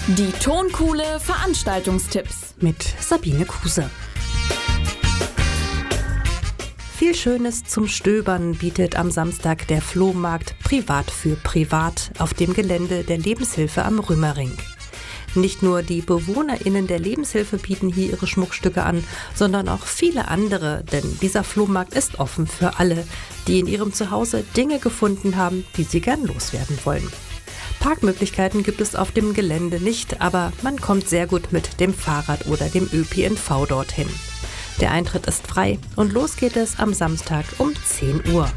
Die Tonkuhle Veranstaltungstipps mit Sabine Kuse. Viel Schönes zum Stöbern bietet am Samstag der Flohmarkt Privat für Privat auf dem Gelände der Lebenshilfe am Römering. Nicht nur die BewohnerInnen der Lebenshilfe bieten hier ihre Schmuckstücke an, sondern auch viele andere, denn dieser Flohmarkt ist offen für alle, die in ihrem Zuhause Dinge gefunden haben, die sie gern loswerden wollen. Parkmöglichkeiten gibt es auf dem Gelände nicht, aber man kommt sehr gut mit dem Fahrrad oder dem ÖPNV dorthin. Der Eintritt ist frei und los geht es am Samstag um 10 Uhr.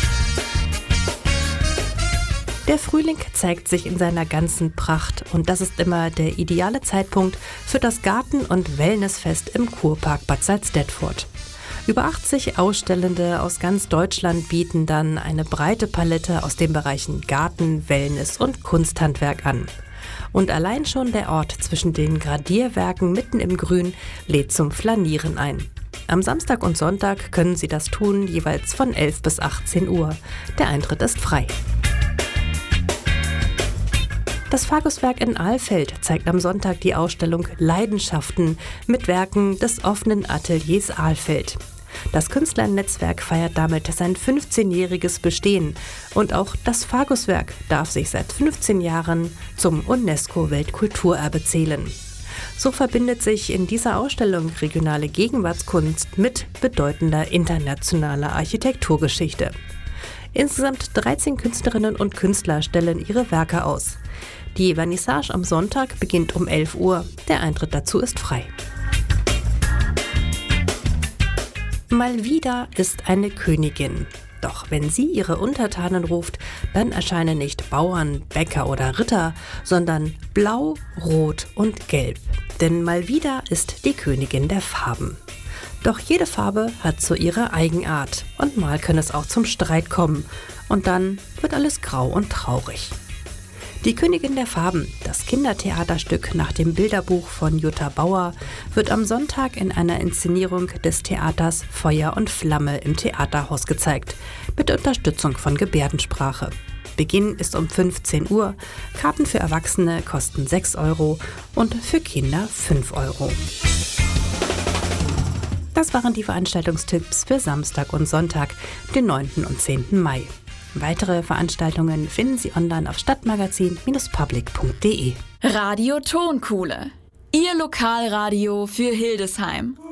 Der Frühling zeigt sich in seiner ganzen Pracht und das ist immer der ideale Zeitpunkt für das Garten- und Wellnessfest im Kurpark Bad Salzdetford. Über 80 Ausstellende aus ganz Deutschland bieten dann eine breite Palette aus den Bereichen Garten, Wellness und Kunsthandwerk an. Und allein schon der Ort zwischen den Gradierwerken mitten im Grün lädt zum Flanieren ein. Am Samstag und Sonntag können Sie das tun, jeweils von 11 bis 18 Uhr. Der Eintritt ist frei. Das Fagus-Werk in Alfeld zeigt am Sonntag die Ausstellung Leidenschaften mit Werken des offenen Ateliers Alfeld. Das Künstlernetzwerk feiert damit sein 15-jähriges Bestehen und auch das Fagus-Werk darf sich seit 15 Jahren zum UNESCO-Weltkulturerbe zählen. So verbindet sich in dieser Ausstellung regionale Gegenwartskunst mit bedeutender internationaler Architekturgeschichte. Insgesamt 13 Künstlerinnen und Künstler stellen ihre Werke aus. Die Vernissage am Sonntag beginnt um 11 Uhr. Der Eintritt dazu ist frei. Malvida ist eine Königin. Doch wenn sie ihre Untertanen ruft, dann erscheinen nicht Bauern, Bäcker oder Ritter, sondern Blau, Rot und Gelb. Denn Malvida ist die Königin der Farben. Doch jede Farbe hat so ihre Eigenart und mal kann es auch zum Streit kommen und dann wird alles grau und traurig. Die Königin der Farben, das Kindertheaterstück nach dem Bilderbuch von Jutta Bauer, wird am Sonntag in einer Inszenierung des Theaters Feuer und Flamme im Theaterhaus gezeigt, mit Unterstützung von Gebärdensprache. Beginn ist um 15 Uhr, Karten für Erwachsene kosten 6 € und für Kinder 5 €. Das waren die Veranstaltungstipps für Samstag und Sonntag, den 9. und 10. Mai. Weitere Veranstaltungen finden Sie online auf stadtmagazin-public.de. Radio Tonkuhle, Ihr Lokalradio für Hildesheim.